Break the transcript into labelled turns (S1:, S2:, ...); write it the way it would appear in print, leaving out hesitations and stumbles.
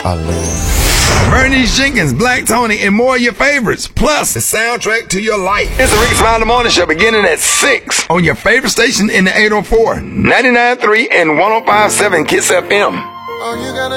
S1: I live.
S2: Bernice Jenkins, Black Tony, and more of your favorites. Plus, the soundtrack to your life. It's the Rickey Smiley Morning Show beginning at 6 on your favorite station in the 804, 99.3 and 105.7 KISS FM.
S3: All you gotta